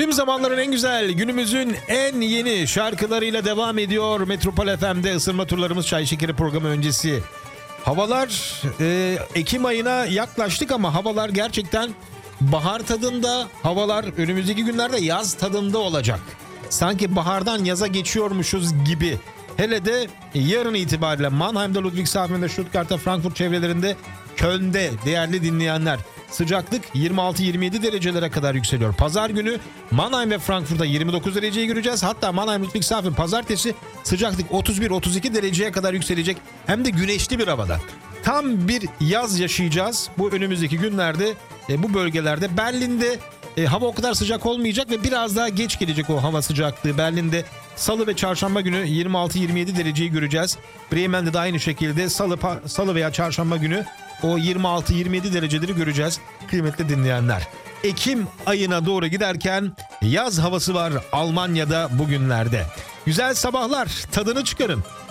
Tüm zamanların en güzel, günümüzün en yeni şarkılarıyla devam ediyor. Metropol FM'de ısınma turlarımız Çay Şekeri programı öncesi. Havalar Ekim ayına yaklaştık ama havalar gerçekten bahar tadında. Havalar önümüzdeki günlerde yaz tadında olacak. Sanki bahardan yaza geçiyormuşuz gibi. Hele de yarın itibariyle Mannheim'da, Ludwigshafen'de, Stuttgart'ta, Frankfurt çevrelerinde, Köln'de değerli dinleyenler, sıcaklık 26-27 derecelere kadar yükseliyor. Pazar günü Mannheim ve Frankfurt'ta 29 dereceyi göreceğiz. Hatta Mannheim, Ludwigshafen pazartesi sıcaklık 31-32 dereceye kadar yükselecek. Hem de güneşli bir havada. Tam bir yaz yaşayacağız bu önümüzdeki günlerde bu bölgelerde. Berlin'de hava o kadar sıcak olmayacak ve biraz daha geç gelecek o hava sıcaklığı. Berlin'de Salı ve Çarşamba günü 26-27 dereceyi göreceğiz. Bremen'de de aynı şekilde Salı veya Çarşamba günü o 26-27 dereceleri göreceğiz kıymetli dinleyenler. Ekim ayına doğru giderken yaz havası var Almanya'da bugünlerde. Güzel sabahlar, tadını çıkarın.